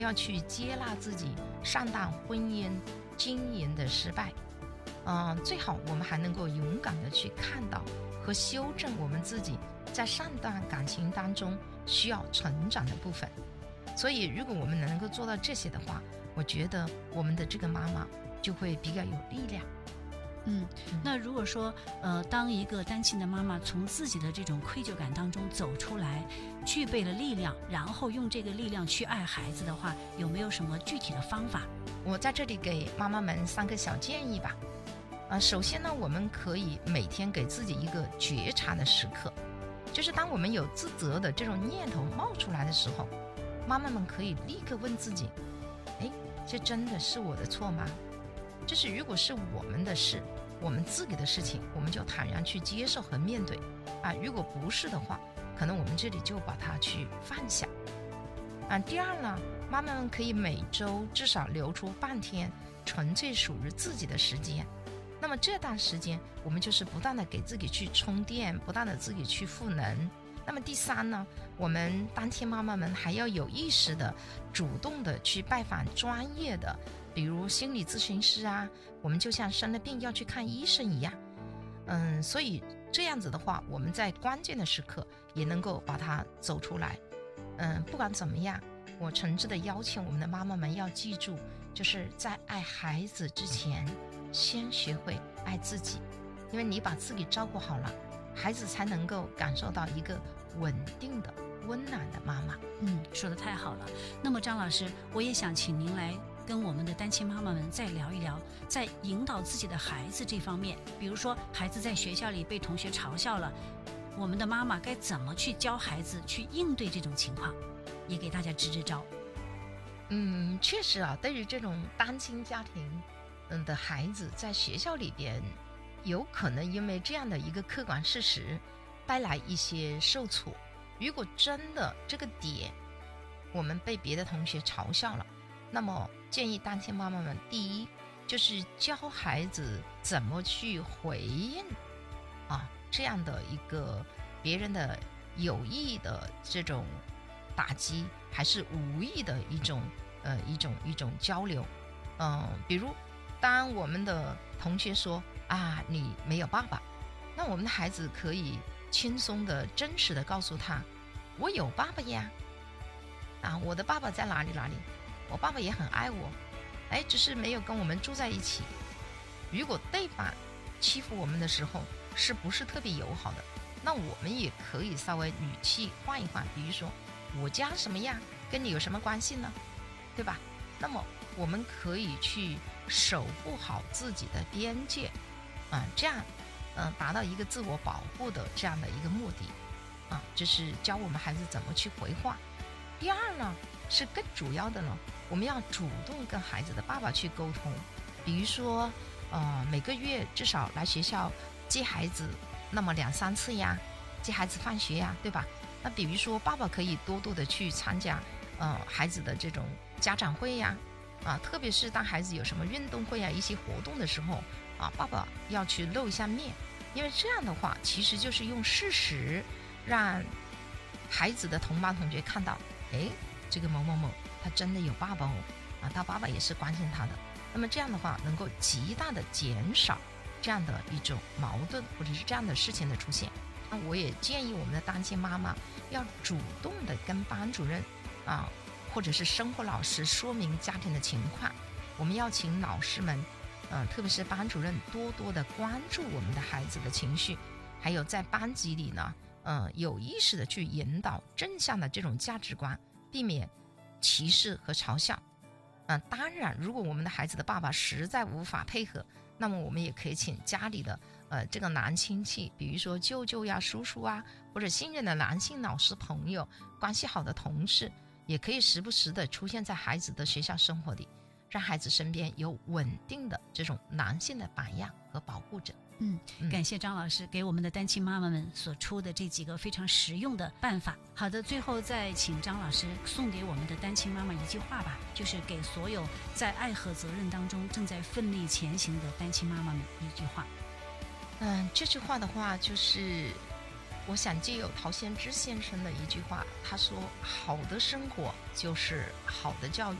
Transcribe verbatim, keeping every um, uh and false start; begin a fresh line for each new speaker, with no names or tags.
要去接纳自己上段婚姻经营的失败。嗯，最好我们还能够勇敢的去看到和修正我们自己在上段感情当中需要成长的部分。所以如果我们能够做到这些的话，我觉得我们的这个妈妈就会比较有力量。
嗯，那如果说呃，当一个单亲的妈妈从自己的这种愧疚感当中走出来，具备了力量，然后用这个力量去爱孩子的话，有没有什么具体的方法？
我在这里给妈妈们三个小建议吧。呃，首先呢，我们可以每天给自己一个觉察的时刻，就是当我们有自责的这种念头冒出来的时候，妈妈们可以立刻问自己，诶，这真的是我的错吗？就是如果是我们的事，我们自己的事情，我们就坦然去接受和面对啊。如果不是的话，可能我们这里就把它去放下啊。第二呢，妈妈们可以每周至少留出半天纯粹属于自己的时间。那么这段时间，我们就是不断的给自己去充电，不断的自己去赋能。那么第三呢，我们单亲妈妈们还要有意识的、主动的去拜访专业的，比如心理咨询师啊，我们就像生了病要去看医生一样。嗯，所以这样子的话，我们在关键的时刻也能够把它走出来。嗯，不管怎么样，我诚挚的邀请我们的妈妈们要记住，就是在爱孩子之前，先学会爱自己，因为你把自己照顾好了，孩子才能够感受到一个稳定的温暖的妈妈。
嗯，说得太好了。那么张老师，我也想请您来跟我们的单亲妈妈们再聊一聊，在引导自己的孩子这方面，比如说孩子在学校里被同学嘲笑了，我们的妈妈该怎么去教孩子去应对这种情况，也给大家支支招。
嗯，确实啊，对于这种单亲家庭嗯的孩子，在学校里边有可能因为这样的一个客观事实带来一些受挫。如果真的这个点我们被别的同学嘲笑了，那么建议单亲妈妈们，第一就是教孩子怎么去回应啊这样的一个别人的有意的这种打击，还是无意的一种呃一种一种交流。嗯、呃，比如当我们的同学说啊你没有爸爸，那我们的孩子可以轻松的真实的告诉他，我有爸爸呀，啊我的爸爸在哪里哪里，我爸爸也很爱我，哎只是没有跟我们住在一起。如果对方欺负我们的时候是不是特别友好的，那我们也可以稍微语气换一换，比如说我家什么样跟你有什么关系呢，对吧？那么我们可以去守护好自己的边界啊，这样嗯、呃，达到一个自我保护的这样的一个目的啊，就是教我们孩子怎么去回话。第二呢，是更主要的呢，我们要主动跟孩子的爸爸去沟通，比如说呃，每个月至少来学校接孩子那么两三次呀，接孩子放学呀，对吧？那比如说爸爸可以多多的去参加呃孩子的这种家长会呀，啊，特别是当孩子有什么运动会啊一些活动的时候啊，爸爸要去露一下面，因为这样的话其实就是用事实让孩子的同班同学看到，诶，这个某某某他真的有爸爸哦，啊，他爸爸也是关心他的。那么这样的话能够极大的减少这样的一种矛盾或者是这样的事情的出现。那我也建议我们的单亲妈妈要主动的跟班主任啊，或者是生活老师说明家庭的情况。我们要请老师们呃，特别是班主任多多的关注我们的孩子的情绪，还有在班级里呢呃，有意识的去引导正向的这种价值观，避免歧视和嘲笑。呃、当然如果我们的孩子的爸爸实在无法配合，那么我们也可以请家里的呃这个男亲戚，比如说舅舅呀、叔叔啊，或者信任的男性老师朋友，关系好的同事，也可以时不时的出现在孩子的学校生活里，让孩子身边有稳定的这种男性的榜样和保护者。
嗯，感谢张老师给我们的单亲妈妈们所出的这几个非常实用的办法。好的，最后再请张老师送给我们的单亲妈妈一句话吧，就是给所有在爱和责任当中正在奋力前行的单亲妈妈们一句话。
嗯，这句话的话就是我我想借有陶先知先生的一句话，他说好的生活就是好的教育。